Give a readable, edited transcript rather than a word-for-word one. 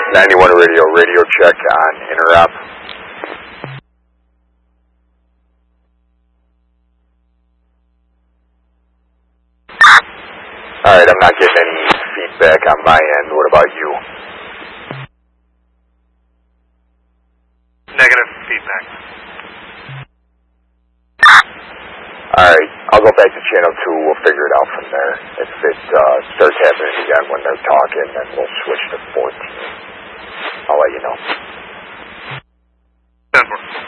91 radio check on interop. Alright, I'm not getting any feedback on my end. What about you? Negative feedback. Alright, I'll go back to channel 2. We'll figure it out from there. If it starts happening again when they're talking, then we'll switch to 14. I'll let you know. 10-4.